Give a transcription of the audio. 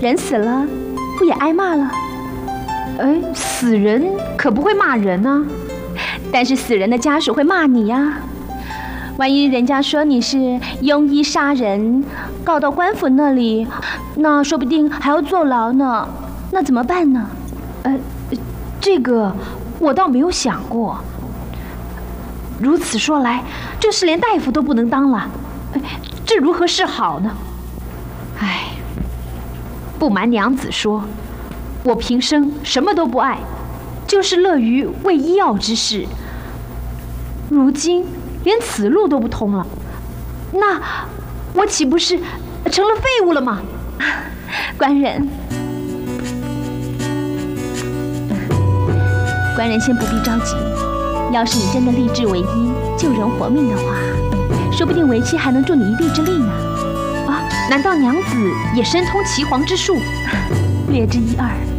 人死了，不也挨骂了？ 哎，死人可不会骂人啊， 但是死人的家属会骂你呀。万一人家说你是庸医杀人，告到官府那里，那说不定还要坐牢呢。那怎么办呢？ 这个我倒没有想过。如此说来，这事连大夫都不能当了，这如何是好呢？唉，不瞒娘子说，我平生什么都不爱，就是乐于为医药之事。如今连此路都不通了，那我岂不是成了废物了吗？ 官人，官人先不必着急。要是你真的立志为医，救人活命的话，说不定为妻还能助你一臂之力呢。 啊，难道娘子也深通岐黄之术？ 略知一二。